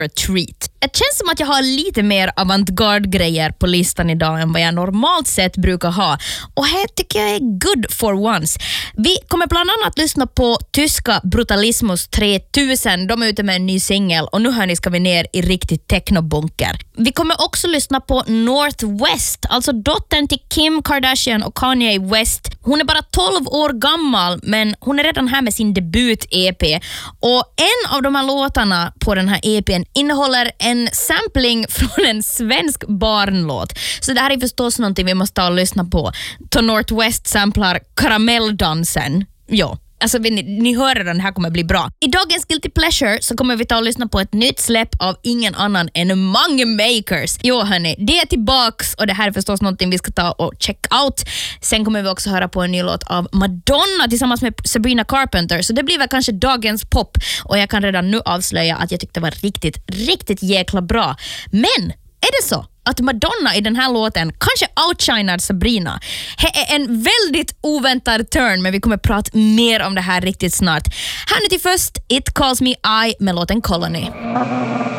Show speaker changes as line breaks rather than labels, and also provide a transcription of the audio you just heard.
treat. Det känns som att jag har lite mer avantgarde-grejer på listan idag än vad jag normalt sett brukar ha. Och här tycker jag är good for once. Vi kommer bland annat lyssna på tyska Brutalismus 3000. De är ute med en ny singel och nu hörni ska vi ner i riktigt technobunker. Vi kommer också lyssna på North West, alltså dottern till Kim Kardashian och Kanye West. Hon är bara 12 år gammal men hon är redan här med sin debut-EP. Och en av de här låtarna på den här EPn innehåller en sampling från en svensk barnlåt. Så det här är förstås någonting vi måste ta och lyssna på. To North West samplar Karamelldansen. Ja. Alltså ni hör att den här kommer bli bra. I dagens Guilty Pleasure så kommer vi ta och lyssna på ett nytt släpp av ingen annan än Mange Makers. Jo hörni, det är tillbaks och det här är förstås någonting vi ska ta och check out. Sen kommer vi också höra på en ny låt av Madonna tillsammans med Sabrina Carpenter. Så det blir väl kanske dagens pop och jag kan redan nu avslöja att jag tyckte det var riktigt jäkla bra. Men är det så att Madonna i den här låten kanske outshinar Sabrina? Det är en väldigt oväntad turn, men vi kommer prata mer om det här riktigt snart. Här nu till först It Calls Me I med låten Colony.